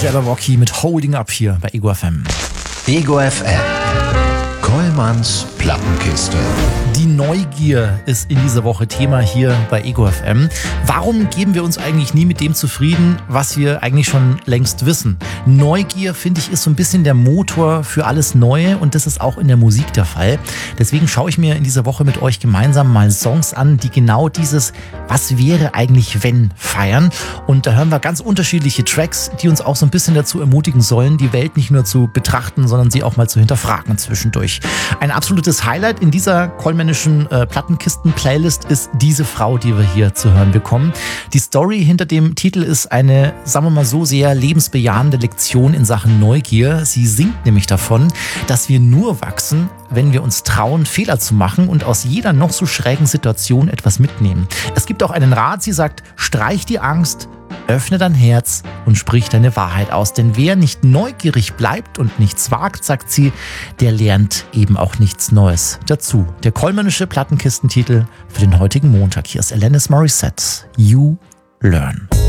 Jabberwocky mit Holding Up hier bei Ego FM. Ego FM. Kollmanns Plattenkiste. Die Neugier ist in dieser Woche Thema hier bei Ego FM. Warum geben wir uns eigentlich nie mit dem zufrieden, was wir eigentlich schon längst wissen? Neugier, finde ich, ist so ein bisschen der Motor für alles Neue und das ist auch in der Musik der Fall. Deswegen schaue ich mir in dieser Woche mit euch gemeinsam mal Songs an, die genau dieses "Was wäre eigentlich wenn" feiern. Und da hören wir ganz unterschiedliche Tracks, die uns auch so ein bisschen dazu ermutigen sollen, die Welt nicht nur zu betrachten, sondern sie auch mal zu hinterfragen zwischendurch. Ein absolutes Highlight in dieser kollmännischen Plattenkisten-Playlist ist diese Frau, die wir hier zu hören bekommen. Die Story hinter dem Titel ist eine, sagen wir mal so, sehr lebensbejahende Lektion in Sachen Neugier. Sie singt nämlich davon, dass wir nur wachsen, wenn wir uns trauen, Fehler zu machen und aus jeder noch so schrägen Situation etwas mitnehmen. Es gibt auch einen Rat, sie sagt: Streich die Angst, öffne dein Herz und sprich deine Wahrheit aus. Denn wer nicht neugierig bleibt und nichts wagt, sagt sie, der lernt eben auch nichts Neues dazu. Der kollmännische Plattenkistentitel für den heutigen Montag. Hier ist Alanis Morissette, You Learn.